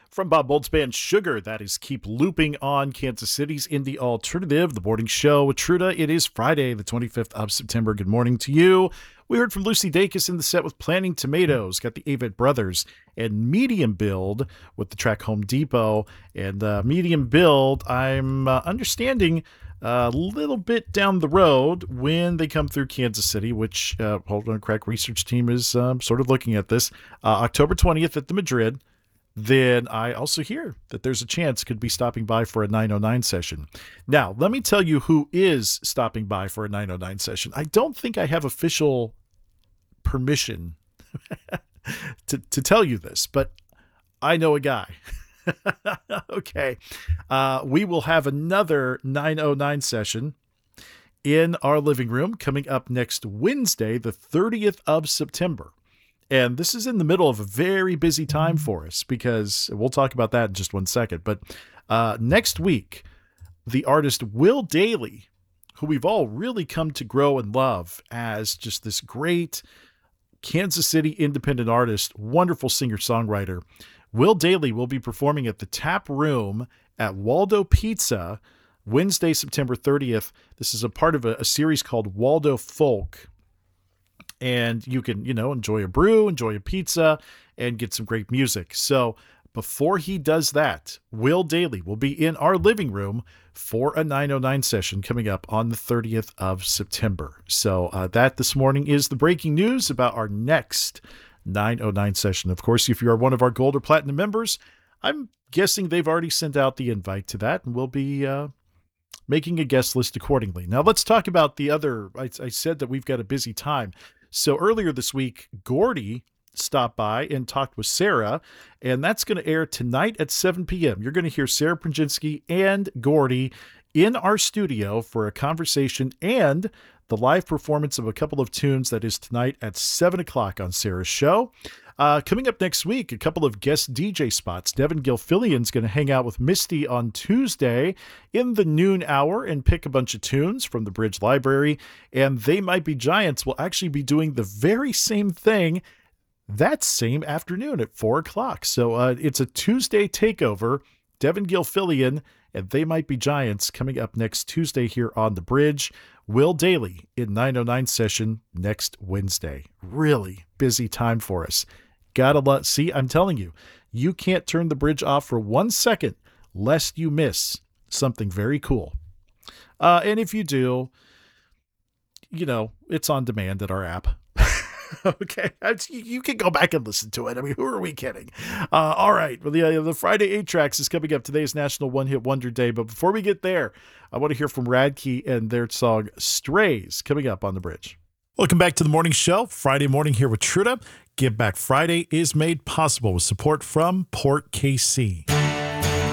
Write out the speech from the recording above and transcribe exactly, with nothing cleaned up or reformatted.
From Bob Bolt's band Sugar, that is Keep Looping on Kansas City's Indie Alternative, the morning show with Truda. It is Friday, the twenty-fifth of September. Good morning to you. We heard from Lucy Dacus in the set with Planting Tomatoes, got the Avett Brothers, and Medium Build with the track Home Depot. And uh, Medium Build, I'm uh, understanding a little bit down the road when they come through Kansas City, which, uh, hold on, Crack Research Team is um, sort of looking at this, uh, October twentieth at the Madrid. Then I also hear that there's a chance could be stopping by for a nine oh nine session. Now, let me tell you who is stopping by for a nine oh nine session. I don't think I have official permission to, to tell you this, but I know a guy. Okay. Uh, we will have another nine oh nine session in our living room coming up next Wednesday, the thirtieth of September. And this is in the middle of a very busy time for us because we'll talk about that in just one second. But uh, next week, the artist Will Dailey, who we've all really come to grow and love as just this great Kansas City independent artist, wonderful singer-songwriter, Will Dailey will be performing at the Tap Room at Waldo Pizza Wednesday, September thirtieth. This is a part of a, a series called Waldo Folk. And you can, you know, enjoy a brew, enjoy a pizza, and get some great music. So before he does that, Will Dailey will be in our living room for a nine oh nine session coming up on the thirtieth of September. So uh, that this morning is the breaking news about our next nine oh nine session. Of course, if you are one of our Gold or Platinum members, I'm guessing they've already sent out the invite to that, and we'll be uh, making a guest list accordingly. Now let's talk about the other. I, I said that we've got a busy time. So earlier this week, Gordy stopped by and talked with Sarah, and that's going to air tonight at seven p.m. You're going to hear Sarah Prunzinski and Gordy in our studio for a conversation and the live performance of a couple of tunes. That is tonight at seven o'clock on Sarah's show. Uh, coming up next week, a couple of guest D J spots. Devin Gilfillian's going to hang out with Misty on Tuesday in the noon hour and pick a bunch of tunes from the Bridge Library. And They Might Be Giants will actually be doing the very same thing that same afternoon at four o'clock. So uh, it's a Tuesday takeover. Devin Gilfillian and They Might Be Giants coming up next Tuesday here on the Bridge. Will Dailey in nine oh nine session next Wednesday. Really busy time for us. Gotta let see, I'm telling you, you can't turn the bridge off for one second lest you miss something very cool. Uh, and if you do, you know, it's on demand at our app. Okay, you can go back and listen to it. I mean, who are we kidding? Uh, all right, well, the, uh, the Friday eight Tracks is coming up. Today's National One Hit Wonder Day. But before we get there, I want to hear from Radkey and their song Strays coming up on the Bridge. Welcome back to the morning show. Friday morning here with Truda. Give Back Friday is made possible with support from Port K C.